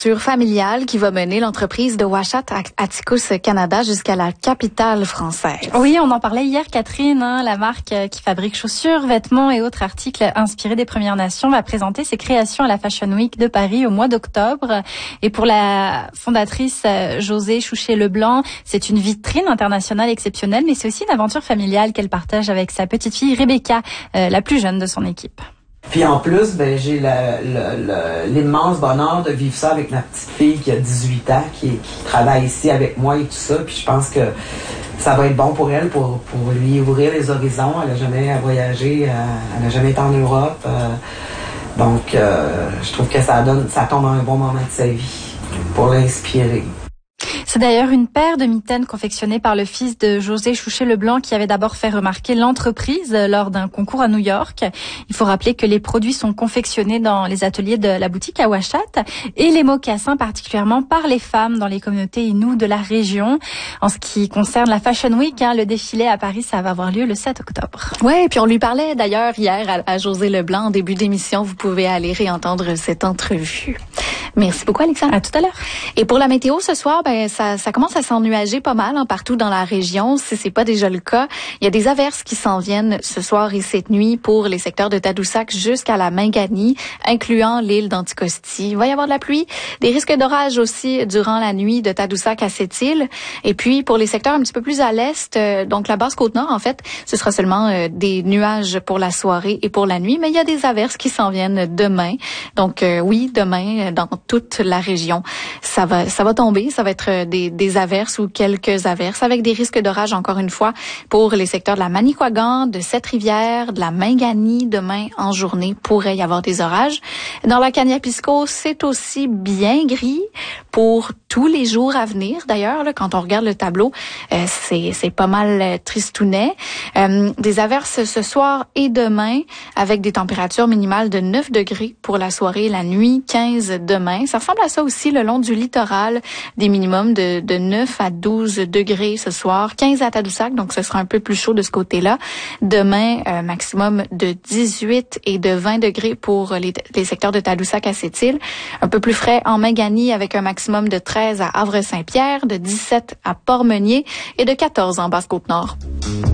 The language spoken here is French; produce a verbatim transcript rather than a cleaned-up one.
familiale qui va mener l'entreprise de Ouachat Atticus Canada jusqu'à la capitale française. Oui, on en parlait hier, Catherine. Hein, la marque qui fabrique chaussures, vêtements et autres articles inspirés des Premières Nations va présenter ses créations à la Fashion Week de Paris au mois d'octobre. Et pour la fondatrice Josée Chouchet-Leblanc, c'est une vitrine internationale exceptionnelle, mais c'est aussi une aventure familiale qu'elle partage avec sa petite fille Rebecca, euh, la plus jeune de son équipe. Puis en plus, ben j'ai le, le, le, l'immense bonheur de vivre ça avec ma petite fille qui a dix-huit ans, qui, qui travaille ici avec moi et tout ça. Puis je pense que ça va être bon pour elle, pour, pour lui ouvrir les horizons. Elle n'a jamais voyagé, elle n'a jamais été en Europe. Donc euh, je trouve que ça donne, ça tombe à un bon moment de sa vie pour l'inspirer. C'est d'ailleurs une paire de mitaines confectionnées par le fils de Josée Chouchet-Leblanc qui avait d'abord fait remarquer l'entreprise lors d'un concours à New York. Il faut rappeler que les produits sont confectionnés dans les ateliers de la boutique à Ouachat et les mocassins particulièrement par les femmes dans les communautés inoues de la région. En ce qui concerne la Fashion Week, hein, le défilé à Paris, ça va avoir lieu le sept octobre. Ouais, puis on lui parlait d'ailleurs hier à, à Josée Leblanc en début d'émission. Vous pouvez aller réentendre cette entrevue. Merci beaucoup, Alexandre. À tout à l'heure. Et pour la météo ce soir, ben ça, ça commence à s'ennuager pas mal hein, partout dans la région. Si c'est pas déjà le cas, il y a des averses qui s'en viennent ce soir et cette nuit pour les secteurs de Tadoussac jusqu'à la Mingani, incluant l'île d'Anticosti. Il va y avoir de la pluie, des risques d'orage aussi durant la nuit de Tadoussac à cette île. Et puis pour les secteurs un petit peu plus à l'est, euh, donc la basse Côte-Nord, en fait, ce sera seulement euh, des nuages pour la soirée et pour la nuit, mais il y a des averses qui s'en viennent demain. Donc euh, oui, demain dans toute la région, ça va ça va tomber, ça va être des des averses ou quelques averses avec des risques d'orage encore une fois pour les secteurs de la Manicouagan, de Sept-Rivières, de la Mingani. Demain en journée pourrait y avoir des orages. Dans la Kaniapisco, c'est aussi bien gris pour tous les jours à venir. D'ailleurs, là, quand on regarde le tableau, euh, c'est c'est pas mal euh, tristounet. Euh, des averses ce soir et demain avec des températures minimales de neuf degrés pour la soirée et la nuit, quinze demain. Ça ressemble à ça aussi le long du littoral, des minimums de, de neuf à douze degrés ce soir, quinze à Tadoussac, donc ce sera un peu plus chaud de ce côté-là. Demain, euh, maximum de dix-huit et de vingt degrés pour les, les secteurs de Tadoussac à Sept-Îles. Un peu plus frais en Mingani avec un maximum de treize à Havre-Saint-Pierre, de dix-sept à Port-Meunier et de quatorze en Basse-Côte-Nord.